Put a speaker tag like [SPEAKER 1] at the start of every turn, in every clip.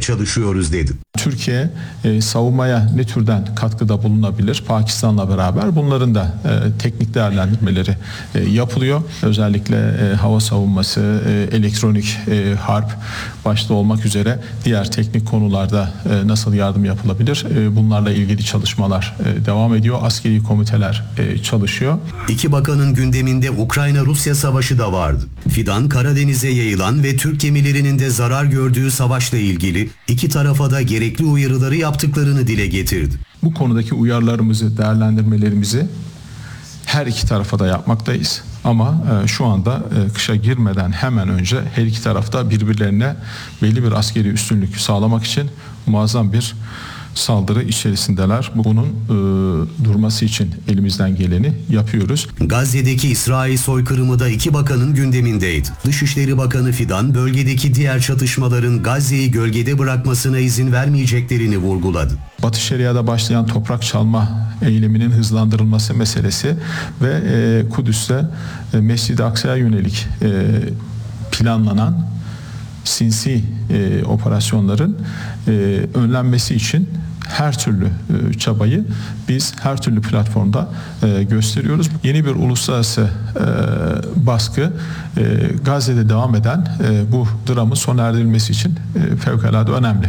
[SPEAKER 1] çalışıyoruz dedi.
[SPEAKER 2] Türkiye savunmaya ne türden katkıda bulunabilir? Pakistan'la beraber bunların da teknik değerlendirmeleri yapılıyor. Özellikle hava savunması, elektronik harp başta olmak üzere diğer teknik konularda nasıl yardım yapılabilir? Bunlarla ilgili çalışmalar devam ediyor. Askeri komiteler çalışıyor.
[SPEAKER 1] İki bakanın gündeminde Ukrayna-Rusya savaşı da vardı. Fidan, Karadeniz'e yayılan ve Türk gemilerinin de zarar gördüğü savaşla ilgili iki tarafa da gerekli uyarıları yaptıklarını dile getirdi.
[SPEAKER 2] Bu konudaki uyarılarımızı, değerlendirmelerimizi her iki tarafa da yapmaktayız. Ama şu anda kışa girmeden hemen önce her iki tarafta birbirlerine belli bir askeri üstünlük sağlamak için muazzam bir saldırı içerisindeler. Bunun durması için elimizden geleni yapıyoruz.
[SPEAKER 1] Gazze'deki İsrail soykırımı da iki bakanın gündemindeydi. Dışişleri Bakanı Fidan, bölgedeki diğer çatışmaların Gazze'yi gölgede bırakmasına izin vermeyeceklerini vurguladı.
[SPEAKER 2] Batı Şeria'da başlayan toprak çalma eyleminin hızlandırılması meselesi ve Kudüs'te Mescid-i Aksa'ya yönelik planlanan sinsi operasyonların önlenmesi için her türlü çabayı biz her türlü platformda gösteriyoruz. Yeni bir uluslararası baskı Gazze'de devam eden bu dramın sona erdirilmesi için fevkalade önemli.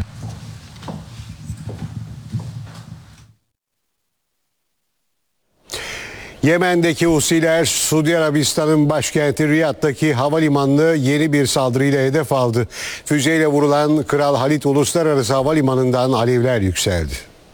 [SPEAKER 3] Yemen'deki Husiler, Suudi Arabistan'ın başkenti Riyad'daki havalimanını yeni bir saldırıyla hedef aldı. Füzeyle vurulan Kral Halid Uluslararası Havalimanı'ndan alevler yükseldi.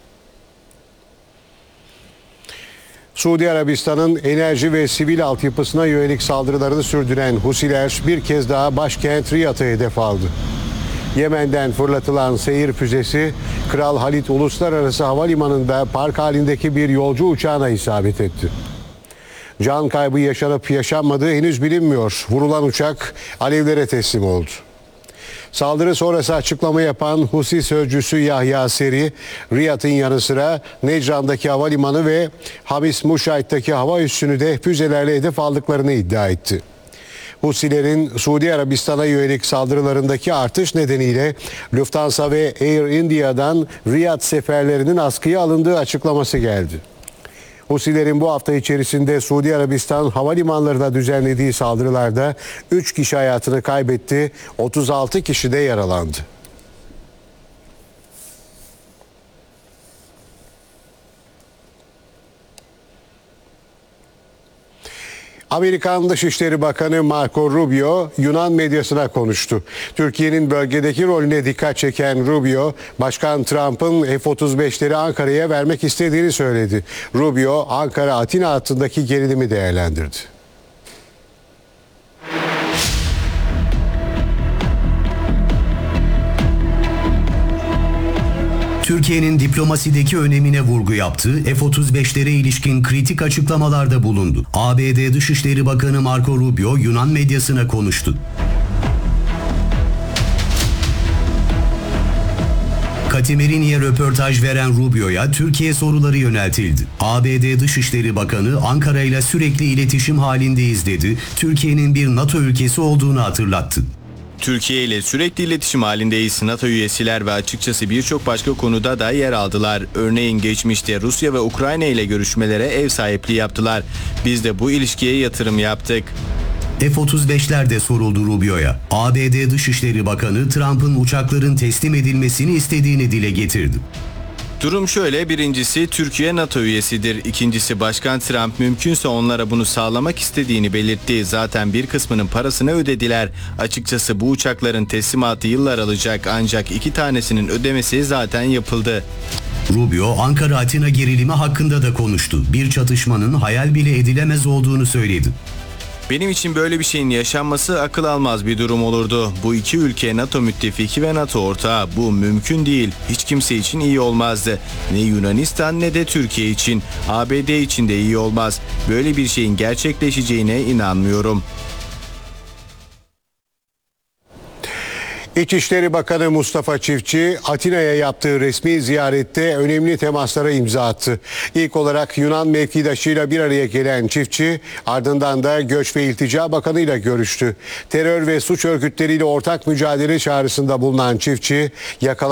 [SPEAKER 3] Suudi Arabistan'ın enerji ve sivil altyapısına yönelik saldırılarını sürdüren Husiler bir kez daha başkent Riyad'ı hedef aldı. Yemen'den fırlatılan seyir füzesi Kral Halid Uluslararası Havalimanı'nda park halindeki bir yolcu uçağına isabet etti. Can kaybı yaşanıp yaşanmadığı henüz bilinmiyor. Vurulan uçak alevlere teslim oldu. Saldırı sonrası açıklama yapan Husi sözcüsü Yahya Seri, Riyad'ın yanı sıra Necran'daki havalimanı ve Hamis Muşayt'taki hava üssünü de füzelerle hedef aldıklarını iddia etti. Husilerin Suudi Arabistan'a yönelik saldırılarındaki artış nedeniyle Lufthansa ve Air India'dan Riyad seferlerinin askıya alındığı açıklaması geldi. Husilerin bu hafta içerisinde Suudi Arabistan havalimanlarına düzenlediği saldırılarda 3 kişi hayatını kaybetti, 36 kişi de yaralandı. Amerikan Dışişleri Bakanı Marco Rubio Yunan medyasına konuştu. Türkiye'nin bölgedeki rolüne dikkat çeken Rubio, Başkan Trump'ın F-35'leri Ankara'ya vermek istediğini söyledi. Rubio, Ankara-Atina hattındaki gerilimi değerlendirdi.
[SPEAKER 1] Türkiye'nin diplomasideki önemine vurgu yaptı, F-35'lere ilişkin kritik açıklamalarda bulundu. ABD Dışişleri Bakanı Marco Rubio Yunan medyasına konuştu. Katemerini'ye röportaj veren Rubio'ya Türkiye soruları yöneltildi. ABD Dışişleri Bakanı Ankara ile sürekli iletişim halindeyiz dedi, Türkiye'nin bir NATO ülkesi olduğunu hatırlattı.
[SPEAKER 4] Türkiye ile sürekli iletişim halindeyiz. NATO üyesiler ve açıkçası birçok başka konuda da yer aldılar. Örneğin geçmişte Rusya ve Ukrayna ile görüşmelere ev sahipliği yaptılar. Biz de bu ilişkiye yatırım yaptık.
[SPEAKER 1] F-35'ler de soruldu Rubio'ya. ABD Dışişleri Bakanı Trump'ın uçakların teslim edilmesini istediğini dile getirdi.
[SPEAKER 4] Durum şöyle, birincisi Türkiye NATO üyesidir. İkincisi Başkan Trump mümkünse onlara bunu sağlamak istediğini belirtti. Zaten bir kısmının parasını ödediler. Açıkçası bu uçakların teslimatı yıllar alacak ancak 2 tanesinin ödemesi zaten yapıldı.
[SPEAKER 1] Rubio, Ankara-Atina gerilimi hakkında da konuştu. Bir çatışmanın hayal bile edilemez olduğunu söyledi.
[SPEAKER 4] Benim için böyle bir şeyin yaşanması akıl almaz bir durum olurdu. Bu iki ülke NATO müttefiki ve NATO ortağı. Bu mümkün değil. Hiç kimse için iyi olmazdı. Ne Yunanistan ne de Türkiye için. ABD için de iyi olmaz. Böyle bir şeyin gerçekleşeceğine inanmıyorum.
[SPEAKER 3] İçişleri Bakanı Mustafa Çiftçi, Atina'ya yaptığı resmi ziyarette önemli temaslara imza attı. İlk olarak Yunan mevkidaşıyla bir araya gelen Çiftçi, ardından da Göç ve İltica Bakanı ile görüştü. Terör ve suç örgütleriyle ortak mücadele çağrısında bulunan Çiftçi,